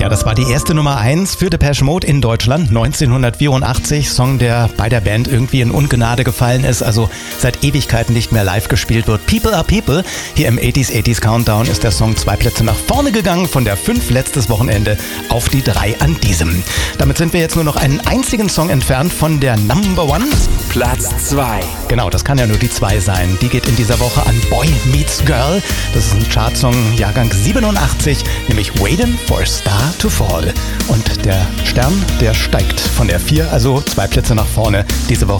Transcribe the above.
Ja, das war die erste Nummer 1 für Depeche Mode in Deutschland 1984. Song, der bei der Band irgendwie in Ungnade gefallen ist, also seit Ewigkeiten nicht mehr live gespielt wird. People are People. Hier im 80s Countdown ist der Song 2 Plätze nach vorne gegangen, von der 5 letztes Wochenende auf die 3 an diesem. Damit sind wir jetzt nur noch einen einzigen Song entfernt von der Number One. Platz 2. Genau, das kann ja nur die 2 sein. Die geht in dieser Woche an Boy Meets Girl. Das ist ein Chartsong Jahrgang 87, nämlich Waiting for a Star to Fall. Und der Stern, der steigt von der 4, also 2 Plätze nach vorne, diese Woche